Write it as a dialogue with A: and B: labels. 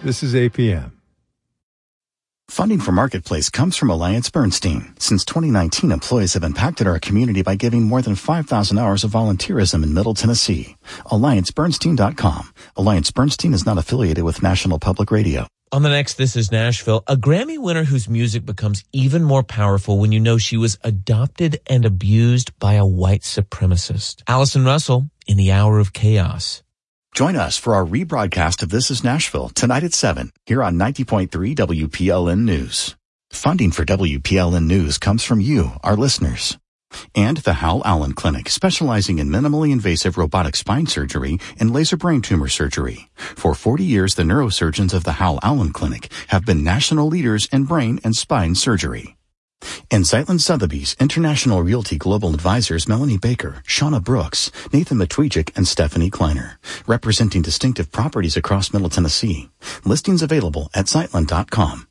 A: This is APM.
B: Funding for Marketplace comes from Alliance Bernstein. Since 2019, employees have impacted our community by giving more than 5,000 hours of volunteerism in Middle Tennessee. AllianceBernstein.com. Alliance Bernstein is not affiliated with National Public Radio.
C: On the next This Is Nashville, a Grammy winner whose music becomes even more powerful when you know she was adopted and abused by a white supremacist. Allison Russell in the Hour of Chaos.
B: Join us for our rebroadcast of This Is Nashville tonight at 7 here on 90.3 WPLN News. Funding for WPLN News comes from you, our listeners. And the Hal Allen Clinic, specializing in minimally invasive robotic spine surgery and laser brain tumor surgery. For 40 years, the neurosurgeons of the Hal Allen Clinic have been national leaders in brain and spine surgery. And Zeitlin Sotheby's International Realty Global Advisors Melanie Baker, Shauna Brooks, Nathan Matwijcik, and Stephanie Kleiner, representing distinctive properties across Middle Tennessee. Listings available at Zeitlin.com.